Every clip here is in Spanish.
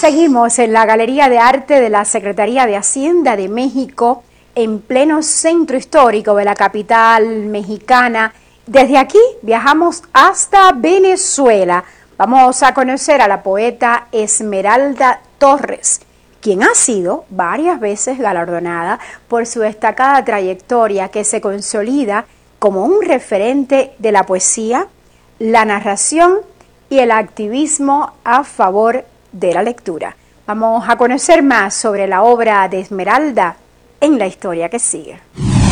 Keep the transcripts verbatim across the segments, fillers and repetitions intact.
seguimos en la Galería de Arte de la Secretaría de Hacienda de México, en pleno centro histórico de la capital mexicana. Desde aquí viajamos hasta Venezuela. Vamos a conocer a la poeta Esmeralda Torres, quien ha sido varias veces galardonada por su destacada trayectoria que se consolida como un referente de la poesía, la narración y el activismo a favor de la lectura. Vamos a conocer más sobre la obra de Esmeralda en la historia que sigue.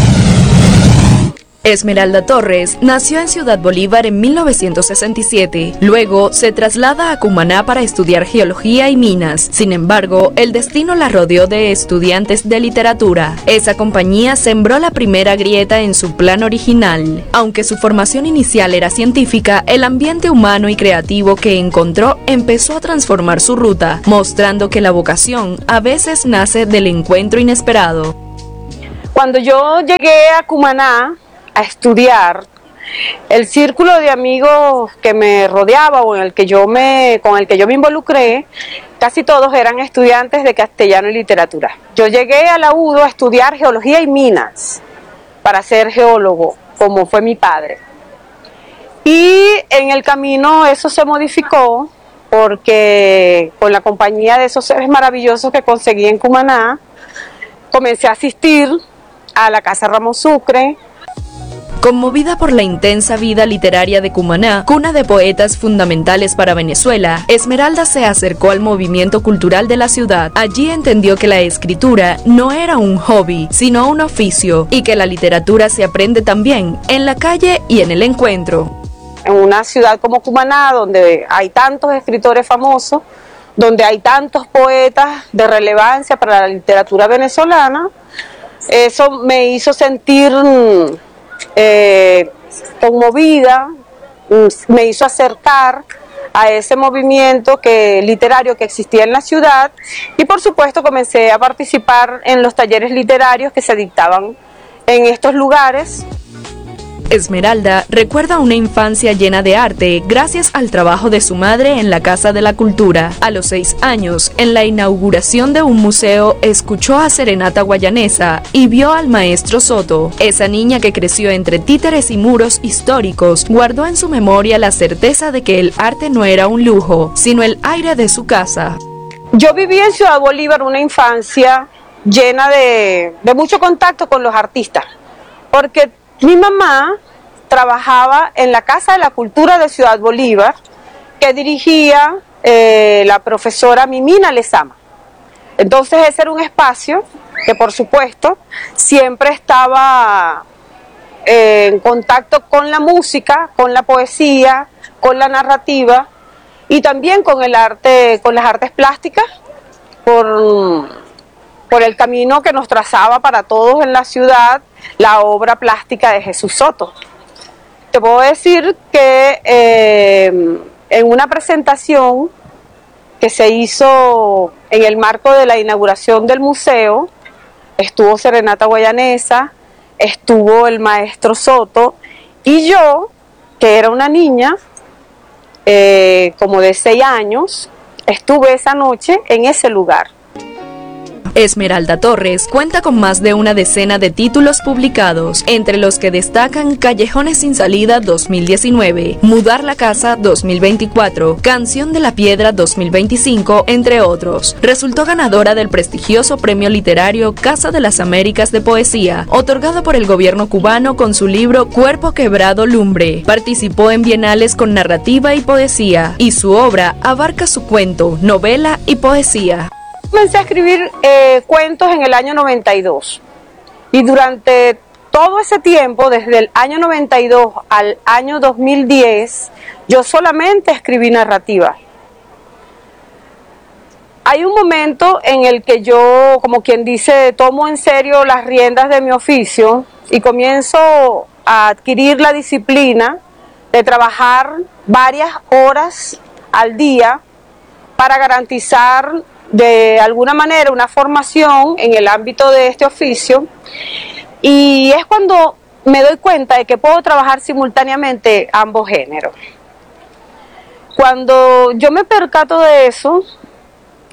Esmeralda Torres nació en Ciudad Bolívar en mil novecientos sesenta y siete. Luego se traslada a Cumaná para estudiar geología y minas. Sin embargo, el destino la rodeó de estudiantes de literatura. Esa compañía sembró la primera grieta en su plan original. Aunque su formación inicial era científica, el ambiente humano y creativo que encontró empezó a transformar su ruta, mostrando que la vocación a veces nace del encuentro inesperado. Cuando yo llegué a Cumaná a estudiar, el círculo de amigos que me rodeaba o en el que yo me, con el que yo me involucré, casi todos eran estudiantes de castellano y literatura. Yo llegué a la U D O a estudiar geología y minas para ser geólogo, como fue mi padre. Y en el camino eso se modificó porque con la compañía de esos seres maravillosos que conseguí en Cumaná, comencé a asistir a la Casa Ramón Sucre. Conmovida por la intensa vida literaria de Cumaná, cuna de poetas fundamentales para Venezuela, Esmeralda se acercó al movimiento cultural de la ciudad. Allí entendió que la escritura no era un hobby, sino un oficio, y que la literatura se aprende también en la calle y en el encuentro. En una ciudad como Cumaná, donde hay tantos escritores famosos, donde hay tantos poetas de relevancia para la literatura venezolana, eso me hizo sentir Eh, conmovida, me hizo acercar a ese movimiento que, literario que existía en la ciudad, y por supuesto comencé a participar en los talleres literarios que se dictaban en estos lugares. Esmeralda recuerda una infancia llena de arte gracias al trabajo de su madre en la Casa de la Cultura. A los seis años, en la inauguración de un museo, escuchó a Serenata Guayanesa y vio al maestro Soto. Esa niña que creció entre títeres y muros históricos guardó en su memoria la certeza de que el arte no era un lujo, sino el aire de su casa. Yo viví en Ciudad Bolívar una infancia llena de, de mucho contacto con los artistas, porque mi mamá trabajaba en la Casa de la Cultura de Ciudad Bolívar, que dirigía eh, la profesora Mimina Lezama. Entonces ese era un espacio que, por supuesto, siempre estaba eh, en contacto con la música, con la poesía, con la narrativa y también con el arte, con las artes plásticas, por por el camino que nos trazaba para todos en la ciudad la obra plástica de Jesús Soto. Te puedo decir que eh, en una presentación que se hizo en el marco de la inauguración del museo, estuvo Serenata Guayanesa, estuvo el maestro Soto, y yo, que era una niña, eh, como de seis años, estuve esa noche en ese lugar. Esmeralda Torres cuenta con más de una decena de títulos publicados, entre los que destacan Callejones sin salida dos mil diecinueve, Mudar la casa dos mil veinticuatro, Canción de la piedra dos mil veinticinco, entre otros. Resultó ganadora del prestigioso premio literario Casa de las Américas de Poesía, otorgado por el gobierno cubano con su libro Cuerpo quebrado lumbre. Participó en bienales con narrativa y poesía, y su obra abarca su cuento, novela y poesía. Comencé a escribir eh, cuentos en el año noventa y dos, y durante todo ese tiempo, desde el año noventa y dos al año dos mil diez, yo solamente escribí narrativa. Hay un momento en el que yo, como quien dice, tomo en serio las riendas de mi oficio y comienzo a adquirir la disciplina de trabajar varias horas al día para garantizar de alguna manera una formación en el ámbito de este oficio, y es cuando me doy cuenta de que puedo trabajar simultáneamente ambos géneros. Cuando yo me percato de eso,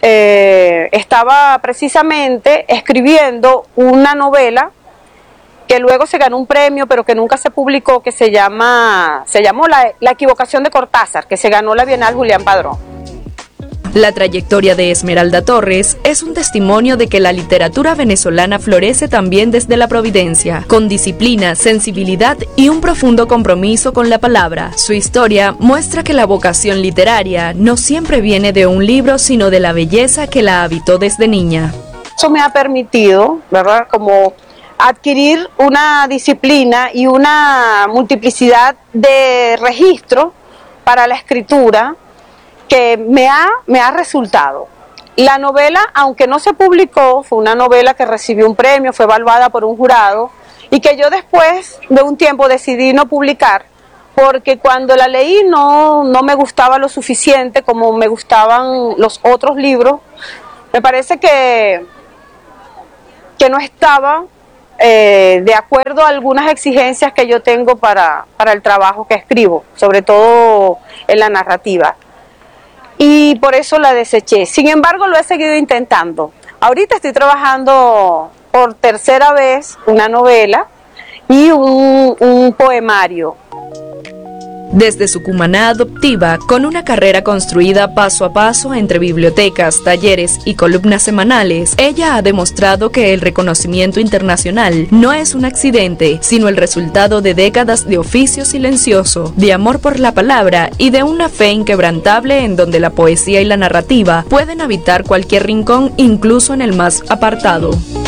eh, estaba precisamente escribiendo una novela que luego se ganó un premio, pero que nunca se publicó, que se llama, se llamó La, La equivocación de Cortázar, que se ganó la Bienal Julián Padrón. La trayectoria de Esmeralda Torres es un testimonio de que la literatura venezolana florece también desde la providencia, con disciplina, sensibilidad y un profundo compromiso con la palabra. Su historia muestra que la vocación literaria no siempre viene de un libro, sino de la belleza que la habitó desde niña. Eso me ha permitido, ¿verdad?, como adquirir una disciplina y una multiplicidad de registros para la escritura que me ha, me ha resultado. La novela, aunque no se publicó, fue una novela que recibió un premio, fue evaluada por un jurado, y que yo después de un tiempo decidí no publicar, porque cuando la leí no, no me gustaba lo suficiente como me gustaban los otros libros. Me parece que, que no estaba eh, de acuerdo a algunas exigencias que yo tengo para, para el trabajo que escribo, sobre todo en la narrativa. Y por eso la deseché. Sin embargo, lo he seguido intentando. Ahorita estoy trabajando por tercera vez una novela y un, un poemario. Desde su Cumaná adoptiva, con una carrera construida paso a paso entre bibliotecas, talleres y columnas semanales, ella ha demostrado que el reconocimiento internacional no es un accidente, sino el resultado de décadas de oficio silencioso, de amor por la palabra y de una fe inquebrantable en donde la poesía y la narrativa pueden habitar cualquier rincón, incluso en el más apartado.